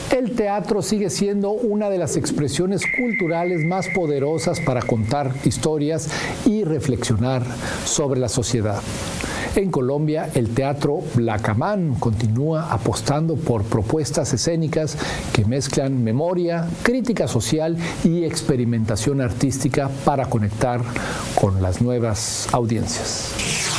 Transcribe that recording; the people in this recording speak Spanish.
El teatro sigue siendo una de las expresiones culturales más poderosas para contar historias y reflexionar sobre la sociedad. En Colombia, el teatro Blackaman continúa apostando por propuestas escénicas que mezclan memoria, crítica social y experimentación artística para conectar con las nuevas audiencias.